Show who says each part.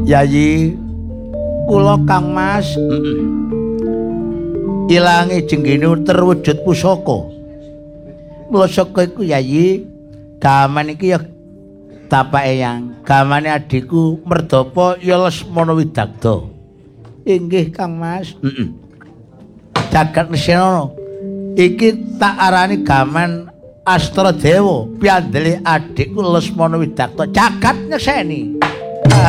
Speaker 1: Yayi, kula Kang Mas. Ilange jenggene terwujud pusaka. Pusaka iku Yayi, gaman iki ya tapake yang gamane adikku Merdapa ya Lesmana Widagda. Inggih Kang Mas. Jagat Nesena. Iki tak arani gaman Astra Dewa, piandele adikku Lesmana Widagta. Jagat nyeseni.